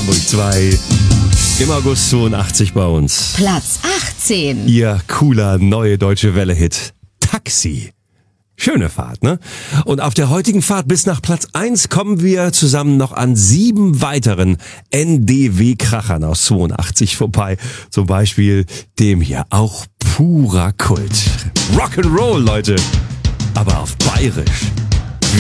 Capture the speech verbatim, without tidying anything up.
Hamburg zwei. Im August zweiundachtzig bei uns. Platz achtzehn. Ihr cooler neue deutsche Welle-Hit. Taxi. Schöne Fahrt, ne? Und auf der heutigen Fahrt bis nach Platz eins kommen wir zusammen noch an sieben weiteren N D W-Krachern aus zweiundachtzig vorbei. Zum Beispiel dem hier, auch purer Kult. Rock'n'Roll, Leute. Aber auf Bayerisch.